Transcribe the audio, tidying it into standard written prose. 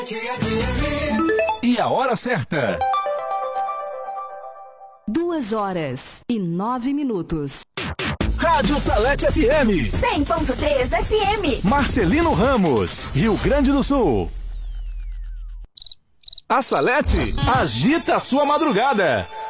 E a hora certa. 2h09. Rádio Salete FM 100.3 FM. Marcelino Ramos, Rio Grande do Sul. A Salete agita a sua madrugada.